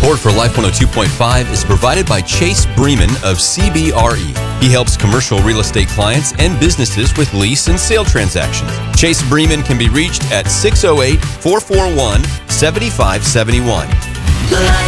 Support for Life 102.5 is provided by Chase Bremen of CBRE. He helps commercial real estate clients and businesses with lease and sale transactions. Chase Bremen can be reached at 608-441-7571.